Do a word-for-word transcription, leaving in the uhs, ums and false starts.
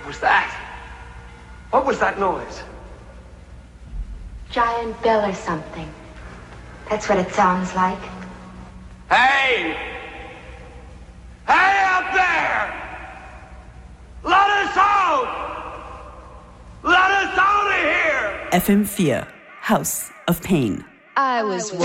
was that? What was that noise? Giant bell or something. That's what it sounds like. Hey! Hey up there! Let us out! Let us out of here! F M four, House of Pain. I was